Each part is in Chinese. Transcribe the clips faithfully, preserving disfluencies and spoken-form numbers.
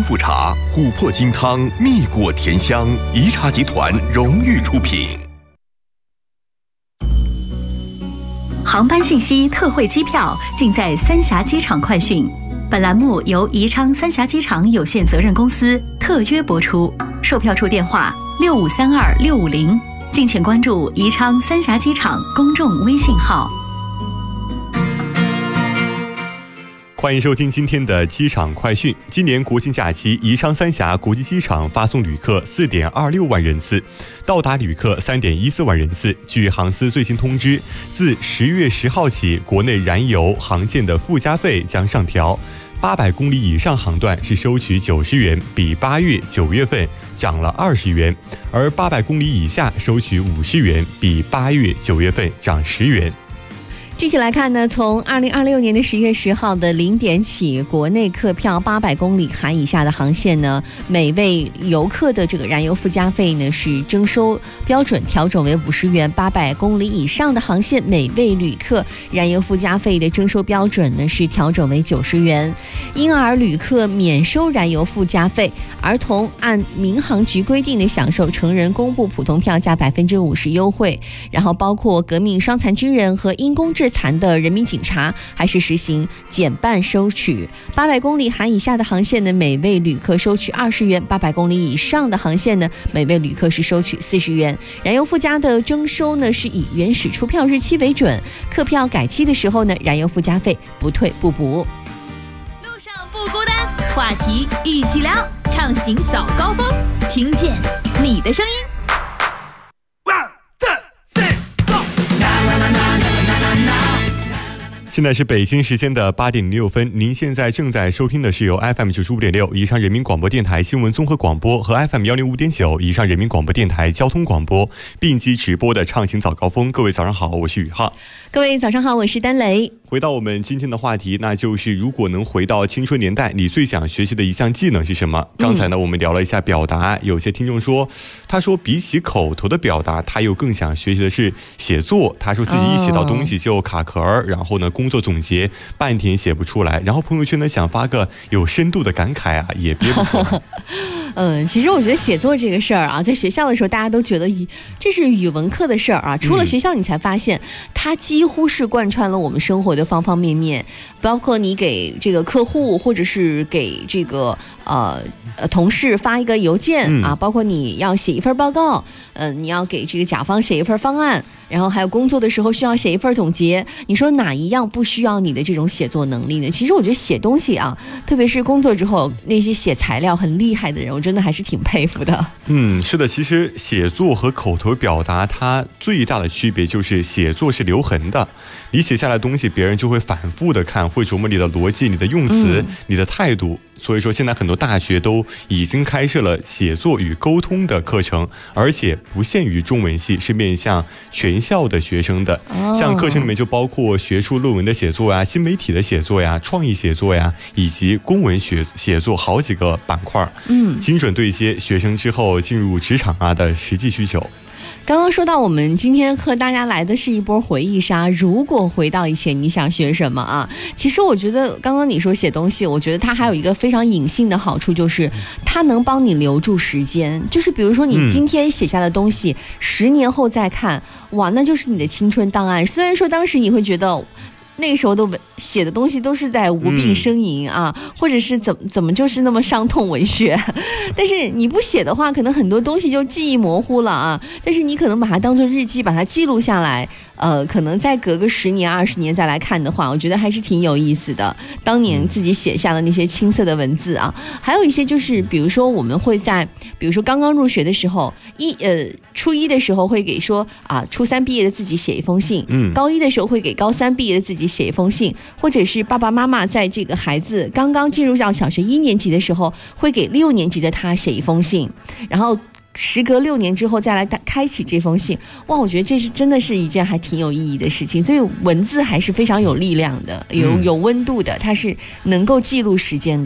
复茶，琥珀金汤，蜜果甜香，宜茶集团荣誉出品。 航班信息、特惠机票尽在三峡机场快讯。本栏目由宜昌三峡机场有限责任公司特约播出，售票处电话六五三二六五零，敬请关注宜昌三峡机场公众微信号。 欢迎收听今天的机场快讯。今年国庆假期，宜昌三峡国际机场发送旅客 四点二六万人次，到达旅客 三点一四万人次。据航司最新通知，自十月十号起，国内燃油航线的附加费将上调，八百公里以上航段是收取九十元，比八月、九月份涨了二十元；而八百公里以下收取五十元，比八月、九月份涨十元。 具体来看呢，从二零二六年的十月十号的零点起，国内客票八百公里含以下的航线呢，每位游客的这个燃油附加费呢是征收标准调整为五十元；八百公里以上的航线，每位旅客燃油附加费的征收标准呢是调整为九十元。婴儿旅客免收燃油附加费，儿童按民航局规定的享受成人公布普通票价百分之五十优惠，然后包括革命伤残军人和因公致残的人民警察还是实行减半收取。八百公里含以下的航线呢，每位旅客收取二十元；八百公里以上的航线呢，每位旅客是收取四十元。燃油附加的征收呢，是以原始出票日期为准，客票改期的时候呢，燃油附加费不退不补。 路上不孤单，话题一起聊，畅行早高峰，听见你的声音。 现在是北京时间的八点零六分，您现在正在收听的是由 F M 九十五点六宜昌人民广播电台新闻综合广播和 F M 幺零五点九宜昌人民广播电台交通广播并机直播的畅行早高峰。各位早上好，我是宇浩。 各位早上好，我是丹雷。 回到我们今天的话题，那就是如果能回到青春年代，你最想学习的一项技能是什么？刚才呢，我们聊了一下表达，有些听众说，他说比起口头的表达，他又更想学习的是写作。他说自己一写到东西就卡壳儿，然后呢，工作总结半天写不出来，然后朋友圈呢想发个有深度的感慨啊，也憋不出来。 嗯，其实我觉得写作这个事儿啊，在学校的时候大家都觉得这是语文课的事儿啊，出了学校你才发现，它几乎是贯穿了我们生活的方方面面，包括你给这个客户或者是给这个呃同事发一个邮件啊，包括你要写一份报告，呃，你要给这个甲方写一份方案，然后还有工作的时候需要写一份总结，你说哪一样不需要你的这种写作能力呢？其实我觉得写东西啊，特别是工作之后那些写材料很厉害的人，我真的还是挺佩服的。 嗯，是的，其实写作和口头表达它最大的区别就是写作是留痕的，你写下来的东西别人就会反复的看，会琢磨你的逻辑、你的用词、嗯、你的态度。所以说现在很多大学都已经开设了写作与沟通的课程，而且不限于中文系，是面向全校的学生的。哦、像课程里面就包括学术论文的写作呀、新媒体的写作呀、创意写作呀，以及公文写写作好几个板块，嗯，精准对接学生之后进入职场啊的实际需求。 刚刚说到我们今天和大家来的是一波回忆杀，如果回到以前你想学什么啊？其实我觉得刚刚你说写东西，我觉得它还有一个非常隐性的好处，就是它能帮你留住时间，就是比如说你今天写下的东西、嗯、十年后再看，哇，那就是你的青春档案。虽然说当时你会觉得那个时候的文写的东西都是在无病呻吟啊、嗯，或者是怎么怎么就是那么伤痛文学，但是你不写的话，可能很多东西就记忆模糊了啊。但是你可能把它当做日记，把它记录下来，呃，可能再隔个十年、二十年再来看的话，我觉得还是挺有意思的。当年自己写下的那些青涩的文字啊，还有一些就是，比如说我们会在，比如说刚刚入学的时候，一呃初一的时候会给说啊，初三毕业的自己写一封信，嗯，高一的时候会给高三毕业的自己写一封信，或者是爸爸妈妈在这个孩子刚刚进入到小学一年级的时候，会给六年级的他写一封信，然后时隔六年之后再来开启这封信。哇，我觉得这是真的是一件还挺有意义的事情。所以文字还是非常有力量的，有有温度的，它是能够记录时间的。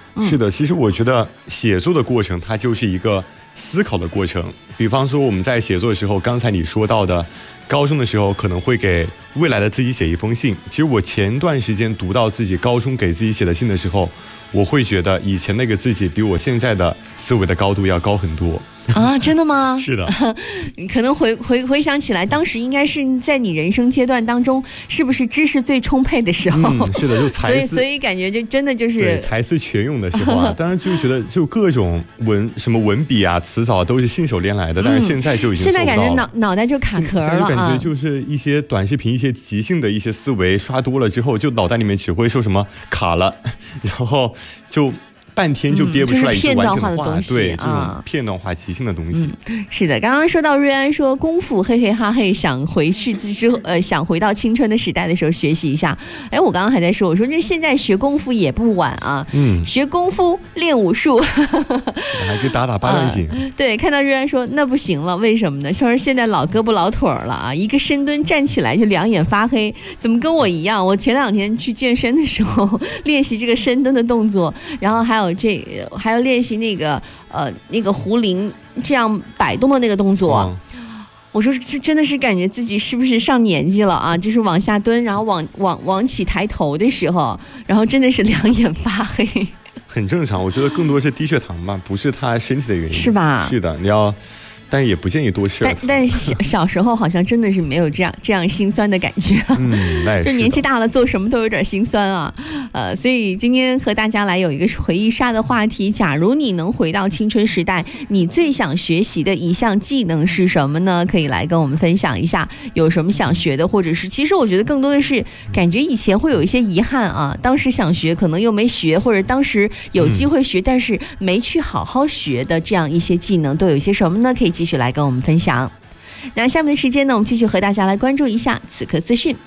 是的，其实我觉得写作的过程它就是一个思考的过程。比方说我们在写作的时候，刚才你说到的高中的时候可能会给未来的自己写一封信，其实我前段时间读到自己高中给自己写的信的时候，我会觉得以前那个自己比我现在的思维的高度要高很多。 啊，真的吗？ 是的。 可能回回回想起来，当时应该是在你人生阶段当中，是不是知识最充沛的时候？ 嗯，是的，就才思， 所以所以感觉就真的就是对才思泉涌的时候啊。当然就觉得就各种文什么文笔啊、词藻都是信手拈来的，但是现在就已经现在感觉脑脑袋就卡壳了啊。 感觉就是一些短视频、一些即兴的一些思维刷多了之后，就脑袋里面只会说什么卡了，然后就半天就憋不出来一句完整的话， 嗯就是、 对、啊、这种片段化即兴的东西、 嗯、是的。刚刚说到瑞安说功夫嘿嘿哈嘿，想回去之后呃想回到青春的时代的时候学习一下。哎，我刚刚还在说，我说这现在学功夫也不晚啊，嗯，学功夫练武术还可以打打八段锦、 呃、对，看到瑞安说那不行了，为什么呢？他说现在老胳膊老腿了啊，一个深蹲站起来就两眼发黑，怎么跟我一样？我前两天去健身的时候练习这个深蹲的动作，然后还有这还要练习那个呃那个壶铃这样摆动的那个动作、哦、我说这真的是感觉自己是不是上年纪了啊，就是往下蹲然后往往往起抬头的时候，然后真的是两眼发黑， 很正常。我觉得更多是低血糖吧，不是他身体的原因， 是吧？ 是的，你要但是也不建议多吃。 但但小小时候好像真的是没有这样这样心酸的感觉。 嗯，那也是。 就年纪大了做什么都有点心酸啊。呃，所以今天和大家来有一个回忆杀的话题。假如你能回到青春时代，你最想学习的一项技能是什么呢？可以来跟我们分享一下，有什么想学的，或者是其实我觉得更多的是感觉以前会有一些遗憾啊，当时想学可能又没学，或者当时有机会学、嗯、但是没去好好学的这样一些技能都有一些什么呢？可以继续来跟我们分享。那下面的时间呢，我们继续和大家来关注一下此刻资讯。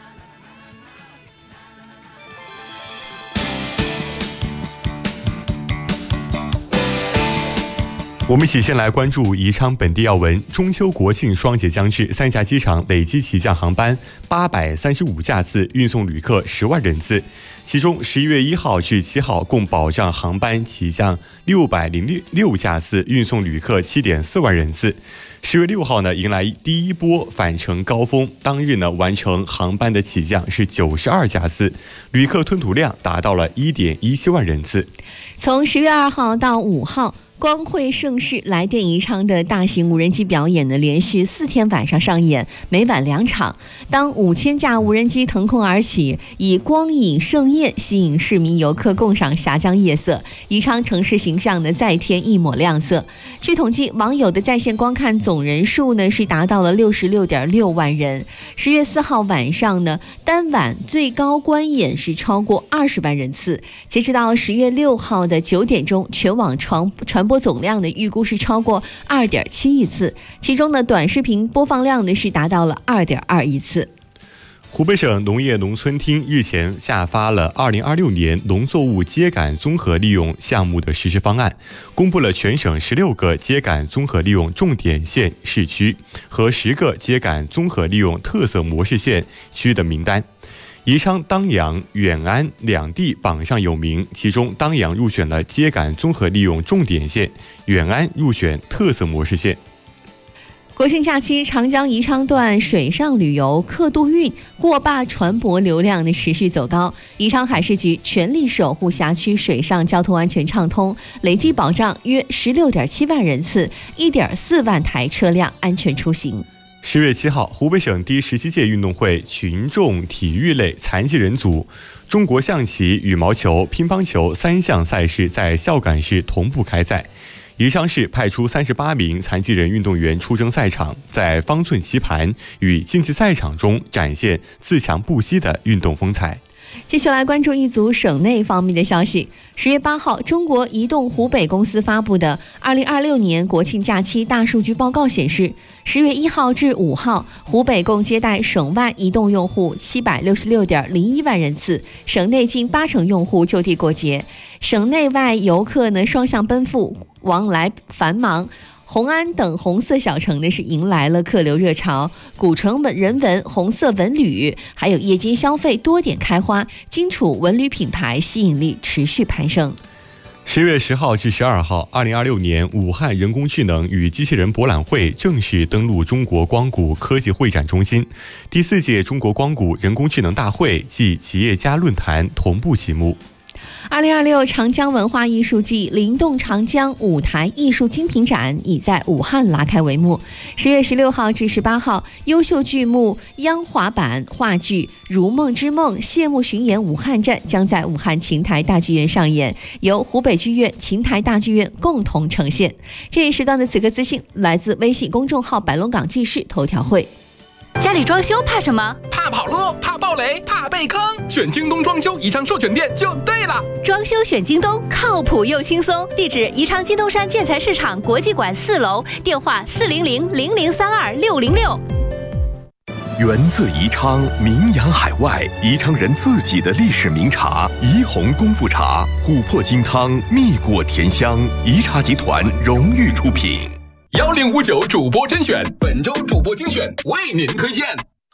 我们一起先来关注宜昌本地要闻。中秋国庆双节将至，三峡机场累计起降航班八百三十五架次，运送旅客十万人次。其中十一月一号至七号共保障航班起降六百零六架次，运送旅客七点四万人次。十月六号呢，迎来第一波返程高峰，当日呢完成航班的起降是九十二架次，旅客吞吐量达到了一点一七万人次。 从十月二号到五号。光辉盛世来电宜昌的大型无人机表演呢，连续四天晚上上演，每晚两场。当五千架无人机腾空而起，以光影盛宴吸引市民游客共赏峡江夜色，宜昌城市形象呢再添一抹亮色。据统计，网友的在线观看总人数呢是达到了六十六点六万人。十月四号晚上呢，单晚最高观演是超过二十万人次。截止到十月六号的九点钟，全网传传播总量呢预估是超过二点七亿次，其中呢短视频播放量呢是达到了二点二亿次。 湖北省农业农村厅日前下发了二零二六年农作物秸秆综合利用项目的实施方案，公布了全省十六个秸秆综合利用重点县市区和十个秸秆综合利用特色模式县区的名单。宜昌、当阳、远安两地榜上有名，其中当阳入选了秸秆综合利用重点县，远安入选特色模式县。 国庆假期，长江宜昌段水上旅游客渡运过坝船舶流量呢持续走高，宜昌海事局全力守护辖区水上交通安全畅通，累计保障约十六点七万人次，一点四万台车辆安全出行。 十月七号，湖北省第十七届运动会群众体育类残疾人组中国象棋、羽毛球、乒乓球三项赛事在孝感市同步开赛。宜昌市派出三十八名残疾人运动员出征赛场，在方寸棋盘与竞技赛场中展现自强不息的运动风采。 继续来关注一组省内方面的消息。十月八号，中国移动湖北公司发布的二零二六年国庆假期大数据报告显示，十月一号至五号，湖北共接待省外移动用户七百六十六点零一万人次，省内近八成用户就地过节，省内外游客呢双向奔赴，往来繁忙。红安等红色小城呢是迎来了客流热潮，古城文人文、红色文旅，还有夜间消费多点开花，荆楚文旅品牌吸引力持续攀升。 十月十号至十二号，二零二六年武汉人工智能与机器人博览会正式登陆中国光谷科技会展中心。第四届中国光谷人工智能大会暨企业家论坛同步启幕。 二零二六长江文化艺术季灵动长江舞台艺术精品展已在武汉拉开帷幕。十月十六号至十八号，优秀剧目央华版话剧《如梦之梦》谢幕巡演武汉站将在武汉琴台大剧院上演，由湖北剧院、琴台大剧院共同呈现。这一时段的此刻资讯来自微信公众号“白龙港记事”头条会。 家里装修怕什么？ 怕跑路，怕暴雷，怕被坑。选京东装修宜昌授权店就对了。 装修选京东，靠谱又轻松。地址：宜昌金东山建材市场国际馆四楼，电话：四零零零零三二六零六。 源自宜昌，名扬海外，宜昌人自己的历史名茶——怡红功夫茶，琥珀金汤，蜜果甜香，宜茶集团荣誉出品。 幺零五九主播甄选，本周主播精选为您推荐。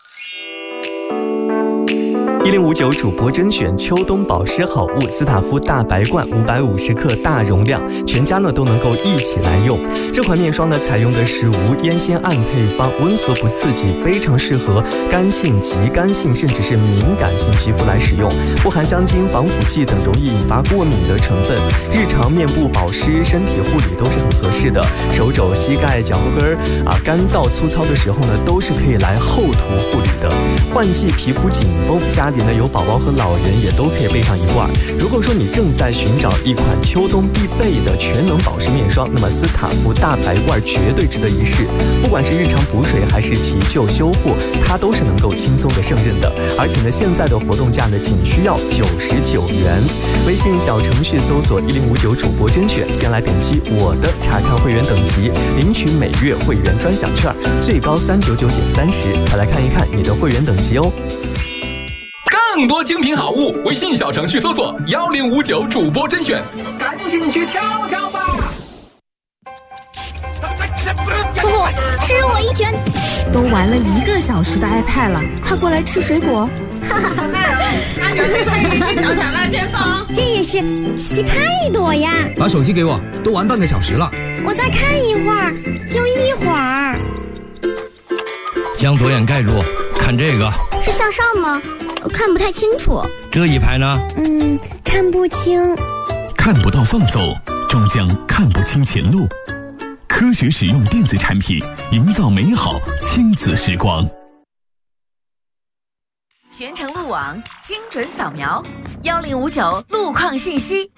一零五九主播甄选秋冬保湿好物斯塔夫大白罐五百五十克大容量，全家呢都能够一起来用。这款面霜呢采用的是无烟酰胺配方，温和不刺激，非常适合干性、极干性甚至是敏感性肌肤来使用，不含香精、防腐剂等容易引发过敏的成分，日常面部保湿、身体护理都是很合适的。手肘、膝盖、脚后跟啊干燥粗糙的时候呢，都是可以来厚涂护理的。换季皮肤紧绷，家里呢有宝宝和老人也都可以备上一罐。如果说你正在寻找一款秋冬必备的全能保湿面霜，那么斯塔夫大白罐绝对值得一试。不管是日常补水还是急救修护，它都是能够轻松的胜任的。而且呢，现在的活动价呢仅需要九十九元。微信小程序搜索一零五九主播甄选，先来点击我的查看会员等级，领取每月会员专享券，最高三九九减三十。快来看一看你的会员等级哦。 更多精品好物，微信小程序搜索幺零五九主播甄选，赶紧去挑挑吧！ 夫妇，吃我一拳！ 都玩了一个小时的 iPad 了，快过来吃水果！ 哈哈哈哈！ 小小辣边房， 这也是奇葩一朵呀！ 把手机给我，都玩半个小时了。 我再看一会儿，就一会儿。 将左眼盖住，看这个。 是向上吗？看不太清楚。 这一排呢？ 嗯，看不清。 看不到放纵，终将看不清前路。科学使用电子产品，营造美好亲子时光。 全程路网，精准扫描，幺零五九路况信息。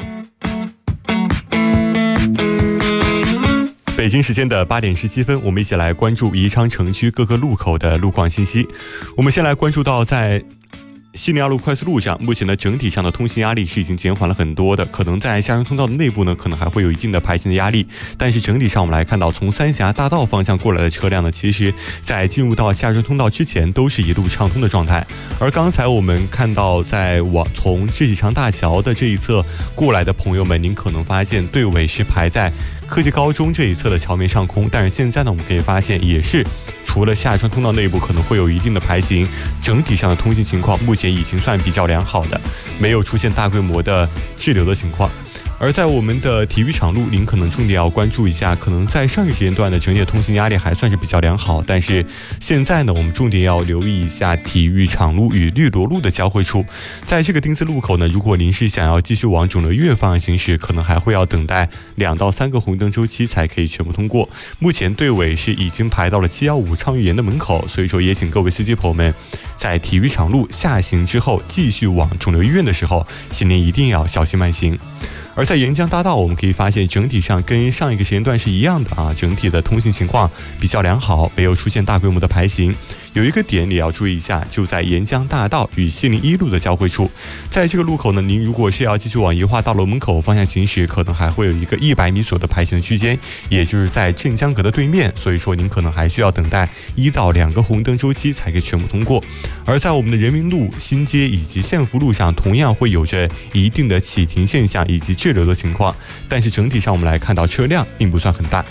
北京时间的八点十七分，我们一起来关注宜昌城区各个路口的路况信息。我们先来关注到在西宁二路快速路上，目前呢整体上的通行压力是已经减缓了很多的，可能在下行通道的内部呢，可能还会有一定的排行的压力，但是整体上我们来看到，从三峡大道方向过来的车辆呢，其实在进入到下行通道之前都是一路畅通的状态。而刚才我们看到，在往从志喜长大桥的这一侧过来的朋友们，您可能发现队尾是排在科技高中这一侧的桥面上空，但是现在呢，我们可以发现也是除了下穿通道内部可能会有一定的排行，整体上的通行情况目前已经算比较良好的，没有出现大规模的滞留的情况。而在我们的体育场路，您可能重点要关注一下，可能在上个时间段的整体的通行压力还算是比较良好，但是现在呢，我们重点要留意一下体育场路与绿萝路的交汇处。在这个丁字路口呢，如果您是想要继续往肿瘤医院方向行驶，可能还会要等待两到三个红灯周期才可以全部通过。目前队尾是已经排到了七一五畅誉园的门口，所以说也请各位司机朋友们在体育场路下行之后，继续往肿瘤医院的时候，请您一定要小心慢行。而在沿江大道，我们可以发现整体上跟上一个时间段是一样的啊，整体的通行情况比较良好，没有出现大规模的排行。有一个点你要注意一下，就在沿江大道与西宁一路的交汇处，在这个路口呢，您如果是要继续往宜化大楼门口方向行驶，可能还会有一个一百米左右的排行的区间，也就是在镇江阁的对面，所以说您可能还需要等待一到两个红灯周期才可以全部通过。而在我们的人民路、新街以及县福路上，同样会有着一定的启停现象以及滞留的情况，但是整体上我们来看到车辆并不算很大。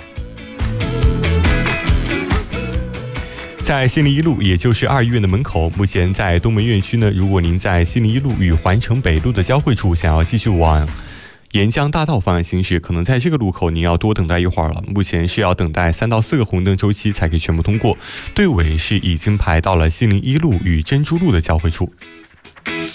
在西宁一路，也就是二医院的门口，目前在东门院区呢，如果您在西宁一路与环城北路的交汇处想要继续往沿江大道方向行驶，可能在这个路口您要多等待一会儿了。目前是要等待三到四个红灯周期才可以全部通过。队尾是已经排到了西宁一路与珍珠路的交汇处。